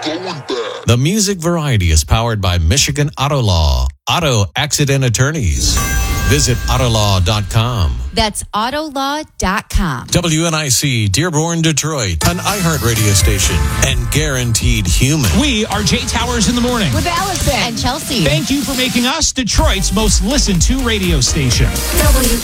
The Music Variety is powered by Michigan Auto Law. Auto accident attorneys. Visit Autolaw.com. That's Autolaw.com. WNIC, Dearborn, Detroit, an iHeart radio station, and Guaranteed Human. We are Jay Towers in the morning. With Allison and Chelsea. Thank you for making us Detroit's most listened to radio station.